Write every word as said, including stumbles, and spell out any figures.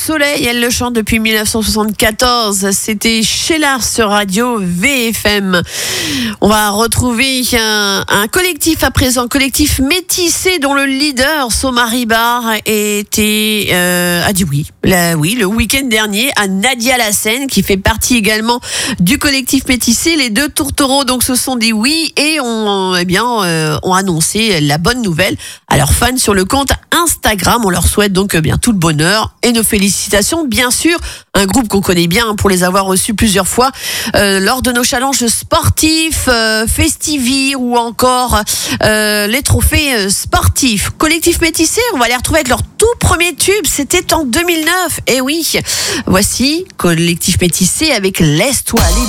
soleil, elle le chante depuis dix-neuf cent soixante-quatorze. C'était Sheila sur Radio V F M. On va retrouver un, un collectif à présent, collectif métissé dont le leader, Somari Bar, était euh, a dit oui, la, oui, le week-end dernier à Nadia Lassène, qui fait partie également du collectif métissé. Les deux tourtereaux donc se sont dit oui et ont eh bien euh, ont annoncé la bonne nouvelle à leurs fans sur le compte Instagram. On leur souhaite donc bien tout le bonheur et nos félicitations, bien sûr. Un groupe qu'on connaît bien pour les avoir reçus plusieurs fois euh, lors de nos challenges sportifs, euh, Festivi ou encore euh, les trophées sportifs. Collectif métissé, on va les retrouver avec leur tout premier tube, c'était en deux mille neuf. Et oui, voici Collectif métissé avec Laisse-toi aller.